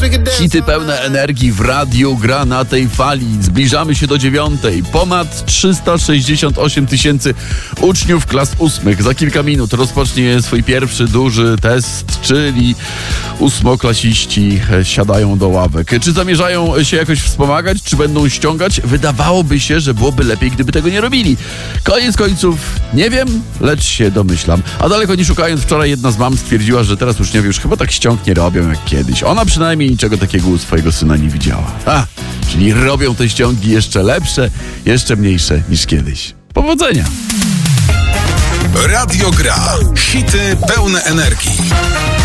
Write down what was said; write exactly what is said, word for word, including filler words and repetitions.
Hity pełne energii w radiu gra na tej fali. Zbliżamy się do dziewiątej. Ponad trzysta sześćdziesiąt osiem tysięcy uczniów klas ósmych za kilka minut rozpocznie swój pierwszy duży test, czyli ósmoklasiści siadają do ławek. Czy zamierzają się jakoś wspomagać, czy będą ściągać? Wydawałoby się, że byłoby lepiej, gdyby tego nie robili. Koniec końców nie wiem, lecz się domyślam. A daleko nie szukając, wczoraj jedna z mam stwierdziła, że teraz uczniowie już chyba tak ściąg nie robią jak kiedyś. Ona przynajmniej niczego takiego u swojego syna nie widziała. A, czyli robią te ściągi jeszcze lepsze, jeszcze mniejsze niż kiedyś. Powodzenia! Radio Gra. Hity pełne energii.